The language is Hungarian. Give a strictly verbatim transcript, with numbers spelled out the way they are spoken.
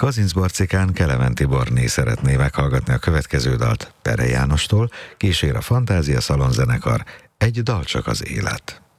Kazincbarcikán Kelemen Tiborné szeretné meghallgatni a következő dalt Tere Jánostól, kísér a Fantázia Szalonzenekar, Egy dal csak az élet.